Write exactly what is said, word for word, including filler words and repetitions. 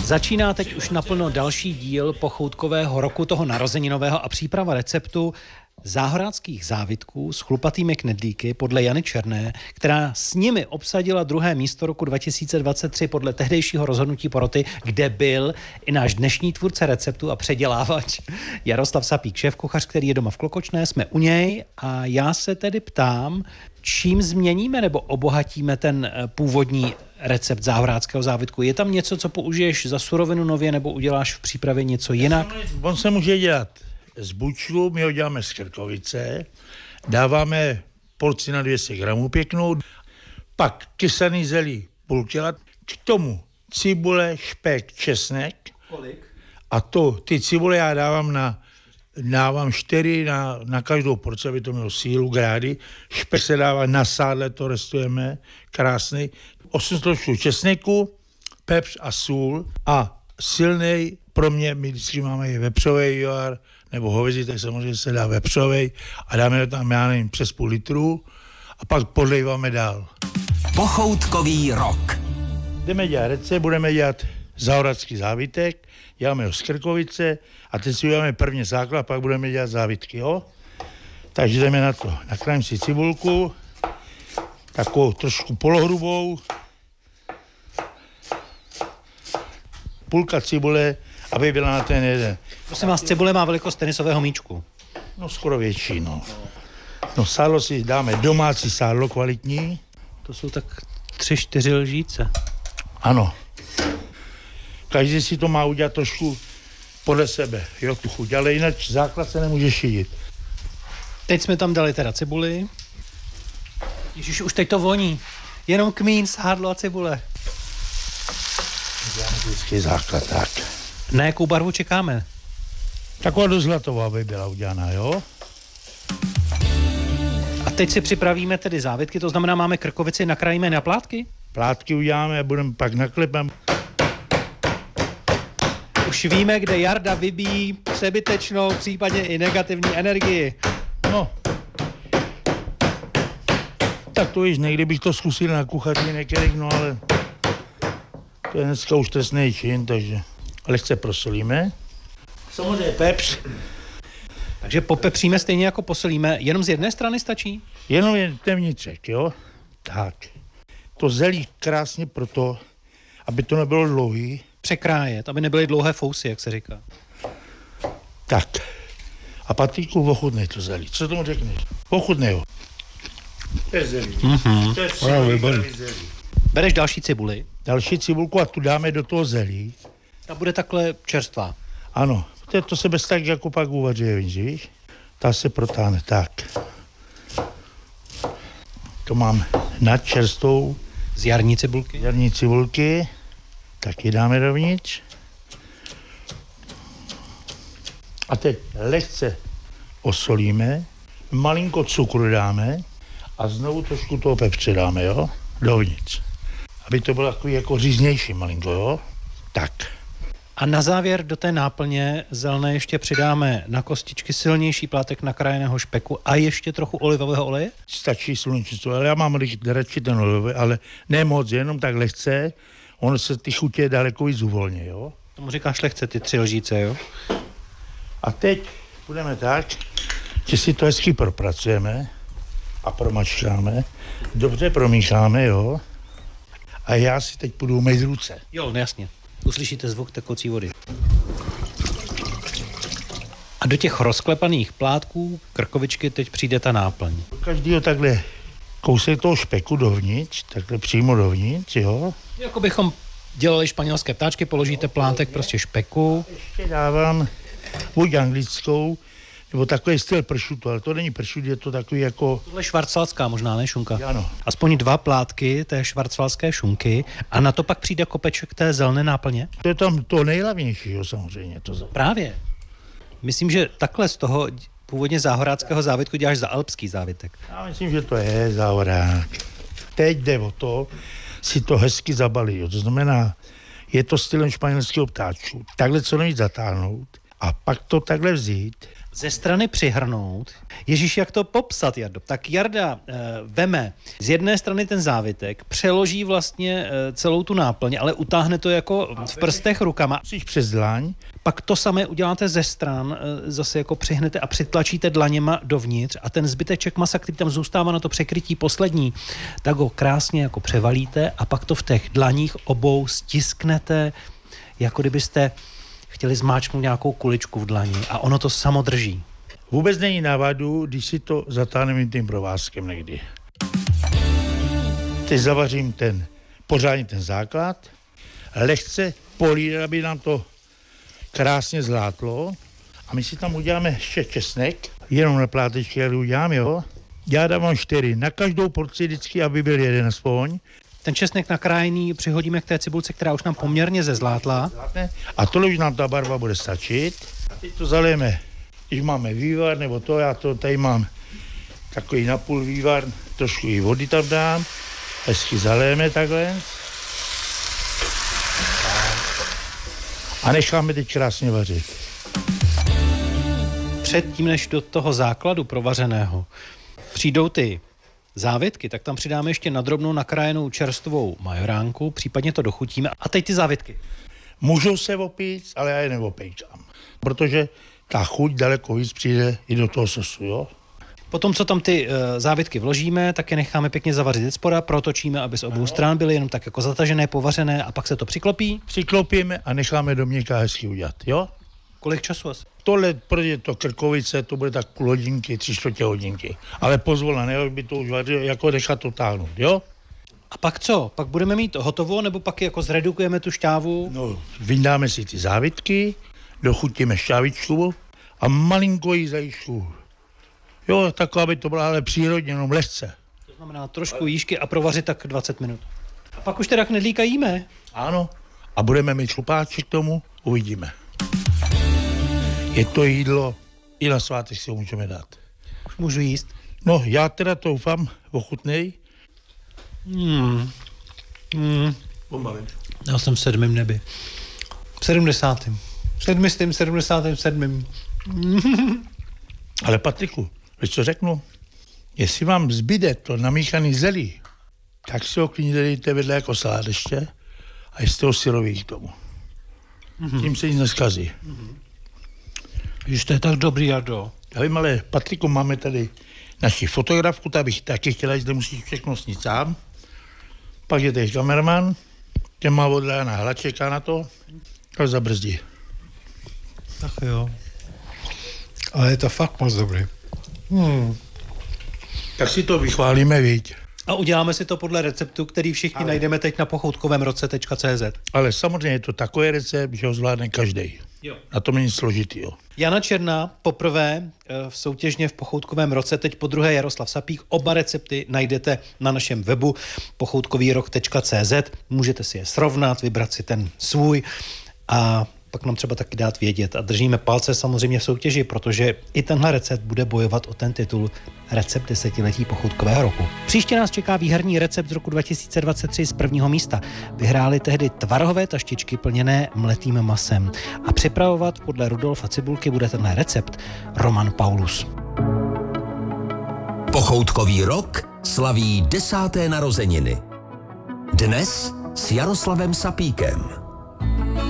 Začíná teď už naplno další díl pochoutkového roku toho narozeninového a příprava receptu záhoráckých závitků s chlupatými knedlíky podle Jany Černé, která s nimi obsadila druhé místo roku dva tisíce dvacet tři podle tehdejšího rozhodnutí poroty, kde byl i náš dnešní tvůrce receptu a předělávač Jaroslav Sapík, šéfkuchař, který je doma v Klokočné. Jsme u něj a já se tedy ptám, čím změníme nebo obohatíme ten původní recept záhoráckého závitku. Je tam něco, co použiješ za surovinu nově nebo uděláš v přípravě něco jinak? On se může dělat z bučlu, my ho děláme z krkovice, dáváme porci na dvě stě gramů pěknou, pak kysaný zelí půl kila, k tomu cibule, špek, česnek. Kolik? A to, ty cibule já dávám na, dávám čtyři na, na každou porci, aby to mělo sílu, grády. Špek se dává na sádle, to restujeme, krásný. osm trošku česneku, pepř a sůl a silnej, pro mě, my vždycky máme i vepřovej joar, nebo hovězí, tak samozřejmě se dá vepřovej a dáme tam, já nevím, přes půl litru a pak podlejváme dál. Pochoutkový rok. Jdeme dělat recept, budeme dělat záhoracký závitek, děláme ho z krkovice a teď si uděláme první základ, pak budeme dělat závitky, jo? Takže jdeme na to. Nakrájím si cibulku, takovou trošku polohrubou, půlka cibule, aby byla na ten jeden. Prosím vás, cibule má velikost tenisového míčku. No skoro větší, no. No sádlo si dáme domácí sádlo kvalitní. To jsou tak tři, čtyři lžíce. Ano. Každý si to má udělat trošku podle sebe, jo, tu chuť, ale jinak základ se nemůže šidit. Teď jsme tam dali teda cibuli. Ježiš, už teď to voní. Jenom kmín, sádlo a cibule. Děláme vždycky základ, tak. Na jakou barvu čekáme? Taková do zlatová, aby byla udělaná, jo? A teď si připravíme tedy závitky, to znamená, máme krkovici, nakrájíme na plátky? Plátky uděláme a budeme pak naklepem. Už víme, kde Jarda vybíjí přebytečnou, případně i negativní energii. No. Tak to již někdy bych to zkusil na kuchaři některých, no ale to je dneska už trestný čin, takže lehce prosolíme. Samozřejmě pepř. Takže popepříme stejně jako posolíme, jenom z jedné strany stačí? Jenom jen ten vnitřek, jo? Tak. To zelí krásně proto, aby to nebylo dlouhý. Překrájet, aby nebyly dlouhé fousy, jak se říká. Tak. A Patriku, ochutnej to zelí. Co tomu řekneš? Ochutnej ho. To je zelí. Mm-hmm. To je přijemný zelí. Bereš další cibuli. Další cibulku a tu dáme do toho zelí. Ta bude takhle čerstvá. Ano. To, to se bez tak jako pak uvaří, víš? Ta se protáhne tak. To mám nad čerstvou. Z jarní cibulky. Jarní cibulky. Taky dáme dovnitř. A teď lehce osolíme. Malinko cukru dáme. A znovu trošku toho pepře dáme, jo? Dovnitř. Aby to bylo takový jako říznější malinko, jo? Tak. A na závěr do té náplně zelené ještě přidáme na kostičky silnější plátek nakrájeného špeku a ještě trochu olivového oleje? Stačí slunečnicou, ale já mám radši ten olivový, ale ne moc, jenom tak lehce. Ono se ty chutě daleko víc uvolně, jo? Tomu říkáš lehce, ty tři lžíce, jo? A teď budeme tak, že si to hezky propracujeme a promačkáme. Dobře promícháme, jo? A já si teď půjdu umýt ruce. Jo, no jasně. Uslyšíte zvuk tekoucí vody. A do těch rozklepaných plátků krkovičky teď přijde ta náplň. Každýho takhle kousek toho špeku dovnitř, takhle přímo dovnitř, jo? Jako bychom dělali španělské ptáčky, položíte plátek prostě špeku. Ještě dávám buď anglickou, nebo takový styl pršutu, ale to není pršut, je to takový jako... Tohle je švarcvalská možná, ne šunka? Ano. Aspoň dva plátky té švarcvalské šunky a na to pak přijde kopeček té zelené náplně? To je tam to nejhlavnější, samozřejmě. To za... Právě. Myslím, že takhle z toho původně záhoráckého závitku děláš za alpský závitek. Já myslím, že to je záhorák. Teď jde o to, si to hezky zabalí. Jo. To znamená, je to stylem španělského ptáčku. Takhle co nejvíc zatáhnout a pak to takhle vzít. ze strany přihrnout. Ježíš, jak to popsat, Jardo? Tak Jarda e, veme z jedné strany ten závitek, přeloží vlastně e, celou tu náplň, ale utáhne to jako v prstech rukama. Musíš přes dlaň. Pak to samé uděláte ze stran, e, zase jako přihnete a přitlačíte dlaněma dovnitř a ten zbyteček masa, který tam zůstává na to překrytí poslední, tak ho krásně jako převalíte a pak to v těch dlaních obou stisknete, jako kdybyste chtěli zmáčknout nějakou kuličku v dlani a ono to samo drží. Vůbec není návadu, když si to zatáhneme tím provázkem někdy. Teď zavařím ten, pořádně ten základ, lehce polít, aby nám to krásně zlátlo a my si tam uděláme ještě česnek, jenom na plátečky, jak udělám, jo. Já dávám čtyři, na každou porci vždycky, aby byl jeden aspoň. Ten česnek nakrájený přihodíme k té cibulce, která už nám poměrně zezlátla. A tohle už nám ta barva bude stačit. Teď to zalijeme, když máme vývar, nebo to, já to tady mám takový napůl vývar, trošku i vody tam dám, hezky zalijeme takhle. A necháme teď krásně vařit. Předtím, než do toho základu provařeného přijdou ty závitky, tak tam přidáme ještě nadrobnou nakrájenou čerstvou majoránku, případně to dochutíme. A teď ty závitky. Můžou se opít, ale já je neopejčám, protože ta chuť daleko víc přijde i do toho sosu, jo. Potom, co tam ty e, závitky vložíme, tak je necháme pěkně zavařit ze spoda, protočíme, aby z obou stran byly jenom tak jako zatažené, povařené a pak se to přiklopí. Přiklopíme a necháme do měka hezky udělat, jo. Kolik času asi? Tohle, protože to krkovice, to bude tak půl hodinky, tři čtvrtě hodinky. Ale pozvolna, ne, by to už vařilo, jako nechat to táhnout, jo? A pak co? Pak budeme mít hotovo, nebo pak jako zredukujeme tu šťávu? No, vyndáme si ty závitky, dochutíme šťávičku a malinko jí zajíčku. Jo, taková by to byla ale přírodně, jenom lehce. To znamená trošku jížky a provařit tak dvacet minut. A pak už teda knedlíka jíme. Ano, a budeme mít šlupáček k tomu, uvidíme. Je to jídlo, i na svátek si ho můžeme dát. Už můžu jíst? No, já teda to doufám, ochutnej. Hmm. Hmm. Pomalím. Já jsem v sedmém nebi. V sedmdesátém. V sedmistém, sedmdesátém sedmém. Ale Patriku, víš co řeknu? Jestli vám zbyde to namíchaný zelí, tak si ho klidně dejte vedle jako salát ještě a jste ho syrový k tomu. Mm-hmm. Tím se nic neskazí. Mm-hmm. Víš, to je tak dobrý, Jardo. Já vím, ale Patriku, máme tady naši fotografku, ta bych taky chtěla, že musíš všechno snít sám. Pak je tady kameraman, ten má odlána hlad, čeká na to, a zabrzdí. Tak jo. Ale je to fakt moc dobrý. Hmm. Tak si to vychválíme, viď. A uděláme si to podle receptu, který všichni ale najdeme teď na pochoutkovém roce tečka cé zet. Ale samozřejmě je to takový recept, že ho zvládne každý. Jo. Na tom není složitýho. Jana Černá poprvé v soutěžně v pochoutkovém roce, teď po druhé Jaroslav Sapík. Oba recepty najdete na našem webu pochoutkový rok tečka cé zet. Můžete si je srovnat, vybrat si ten svůj a pak nám třeba taky dát vědět. A držíme palce samozřejmě v soutěži, protože i tenhle recept bude bojovat o ten titul Recept desetiletí pochoutkového roku. Příště nás čeká výherní recept z roku dva tisíce dvacet tři z prvního místa. Vyhráli tehdy tvarohové taštičky plněné mletým masem. A připravovat podle Rudolfa Cibulky bude tenhle recept Roman Paulus. Pochoutkový rok slaví desáté narozeniny. Dnes s Jaroslavem Sapíkem.